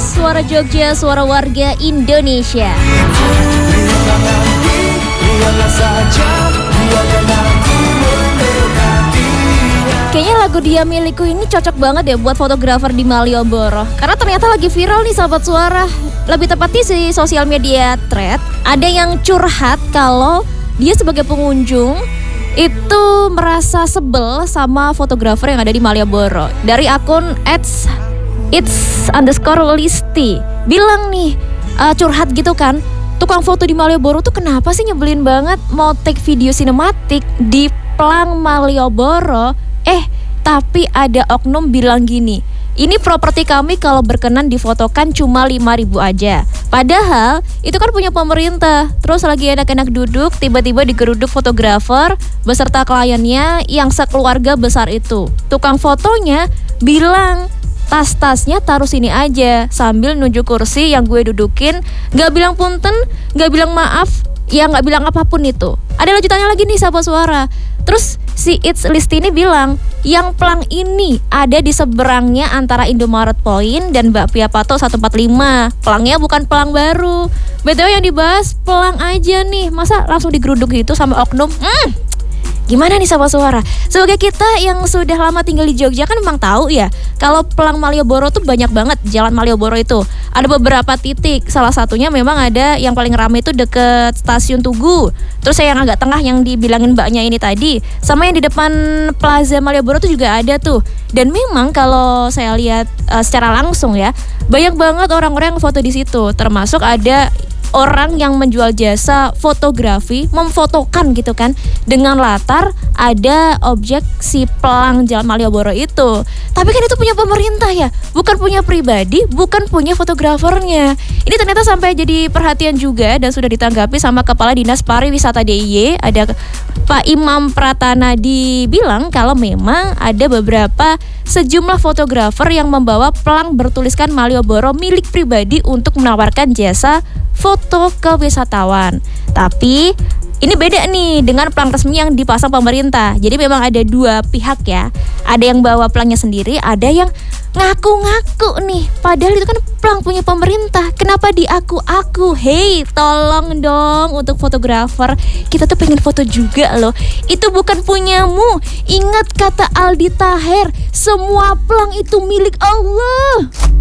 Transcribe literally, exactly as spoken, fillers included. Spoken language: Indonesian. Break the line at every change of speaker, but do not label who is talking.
Suara Jogja, suara warga Indonesia. Kayaknya lagu Dia Milikku ini cocok banget ya buat fotografer di Malioboro. Karena ternyata lagi viral nih sahabat suara. Lebih tepatnya di sosial media thread, ada yang curhat kalau dia sebagai pengunjung itu merasa sebel sama fotografer yang ada di Malioboro. Dari akun it's, it's underscore listi bilang nih, uh, curhat gitu kan, tukang foto di Malioboro tuh kenapa sih nyebelin banget mau take video sinematik di Plang Malioboro. Eh tapi ada oknum bilang gini, ini properti kami kalau berkenan difotokan cuma lima ribu aja. Padahal itu kan punya pemerintah. Terus lagi enak-enak duduk, tiba-tiba digeruduk fotografer beserta kliennya yang sekeluarga besar itu. Tukang fotonya bilang, tas-tasnya taruh sini aja, sambil nunjuk kursi yang gue dudukin. Gak bilang punten, gak bilang maaf, ya gak bilang apapun itu. Ada lanjutannya lagi nih sahabat suara. Terus si It's List ini bilang, yang Plang ini ada di seberangnya antara Indomaret Point dan Bakpia Pato seratus empat puluh lima. Pelangnya bukan Plang baru. B T W yang dibahas Plang aja nih. Masa langsung digeruduk gitu sama oknum? Hmm, gimana nih sahabat suara? Sebagai kita yang sudah lama tinggal di Jogja kan memang tahu ya, kalau Plang Malioboro tuh banyak banget jalan Malioboro itu. Ada beberapa titik, salah satunya memang ada yang paling ramai itu deket stasiun Tugu. Terus yang agak tengah yang dibilangin mbaknya ini tadi, sama yang di depan Plaza Malioboro tuh juga ada tuh. Dan memang kalau saya lihat uh, secara langsung ya, banyak banget orang-orang yang foto di situ. Termasuk ada orang yang menjual jasa fotografi, memfotokan gitu kan, dengan latar ada objek si Plang Jalan Malioboro itu. Tapi kan itu punya pemerintah ya, bukan punya pribadi, bukan punya fotografernya. Ini ternyata sampai jadi perhatian juga dan sudah ditanggapi sama Kepala Dinas Pariwisata D I Y, ada Pak Imam Pratana, dibilang kalau memang ada beberapa sejumlah fotografer yang membawa Plang bertuliskan Malioboro milik pribadi untuk menawarkan jasa foto ke wisatawan. Tapi ini beda nih dengan Plang resmi yang dipasang pemerintah. Jadi memang ada dua pihak ya. Ada yang bawa Plangnya sendiri, ada yang ngaku-ngaku nih. Padahal itu kan Plang punya pemerintah. Kenapa diaku-aku? Hei, tolong dong untuk fotografer. Kita tuh pengen foto juga loh. Itu bukan punyamu. Ingat kata Aldi Taher, semua Plang itu milik Allah.